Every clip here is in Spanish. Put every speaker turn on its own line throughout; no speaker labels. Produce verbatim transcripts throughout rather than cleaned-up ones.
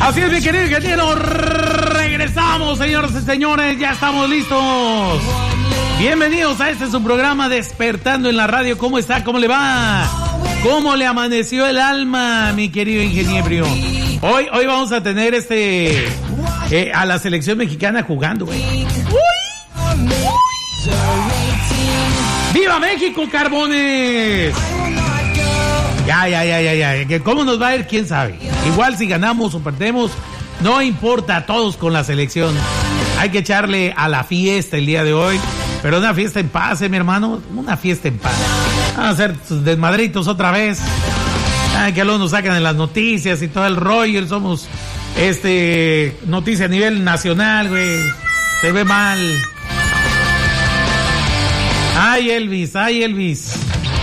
Así es, mi querido ingeniero. Regresamos, señoras y señores. Ya estamos listos. Bienvenidos a este su programa Despertando en la Radio. ¿Cómo está? ¿Cómo le va? ¿Cómo le amaneció el alma, mi querido ingeniero? Hoy, hoy vamos a tener este eh, a la selección mexicana jugando, güey. ¡Uy! ¡Uy! ¡Viva México, Carbones! Ya, ya, ya, ya, ya. ¿Cómo nos va a ir? ¿Quién sabe? Igual si ganamos o perdemos, no importa, todos con la selección. Hay que echarle a la fiesta el día de hoy. Pero una fiesta en paz, ¿eh, mi hermano? Una fiesta en paz. Vamos a hacer sus desmadritos otra vez. Ay, que luego nos sacan en las noticias y todo el rollo. Somos, este, noticia a nivel nacional, güey. Se ve mal. Ay, Elvis, ay, Elvis.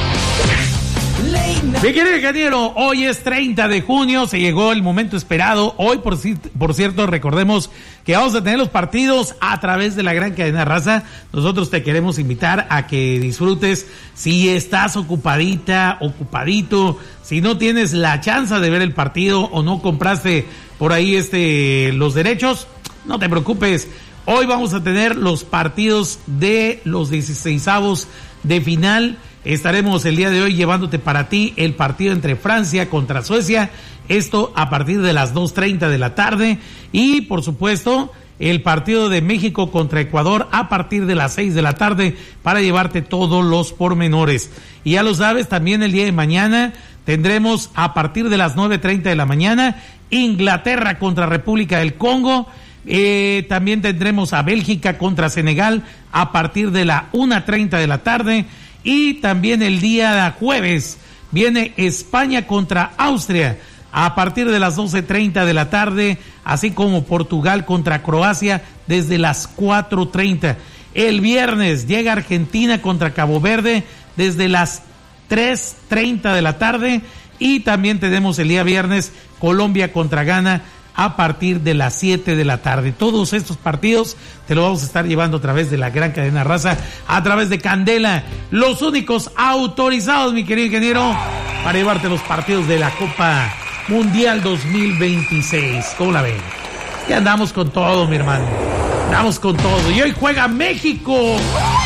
Mi querido ingeniero, hoy es treinta de junio, se llegó el momento esperado. Hoy, por, por cierto, recordemos que vamos a tener los partidos a través de la gran cadena Raza. Nosotros te queremos invitar a que disfrutes. Si estás ocupadita, ocupadito, si no tienes la chance de ver el partido o no compraste por ahí este los derechos, no te preocupes. Hoy vamos a tener los partidos de los dieciseisavos de final. Estaremos el día de hoy llevándote para ti el partido entre Francia contra Suecia, esto a partir de las dos treinta de la tarde, y por supuesto el partido de México contra Ecuador a partir de las seis de la tarde para llevarte todos los pormenores. Y ya lo sabes, también el día de mañana tendremos a partir de las nueve treinta de la mañana Inglaterra contra República del Congo. Eh, también tendremos a Bélgica contra Senegal a partir de la una treinta de la tarde. Y también el día jueves viene España contra Austria a partir de las doce treinta de la tarde, así como Portugal contra Croacia desde las cuatro treinta. El viernes llega Argentina contra Cabo Verde desde las tres treinta de la tarde, y también tenemos el día viernes Colombia contra Ghana a partir de las siete de la tarde. Todos estos partidos te los vamos a estar llevando a través de la gran cadena Raza, a través de Candela, los únicos autorizados, mi querido ingeniero, para llevarte los partidos de la Copa Mundial dos mil veintiséis. ¿Cómo la ven? Ya andamos con todo, mi hermano. Andamos con todo. Y hoy juega México.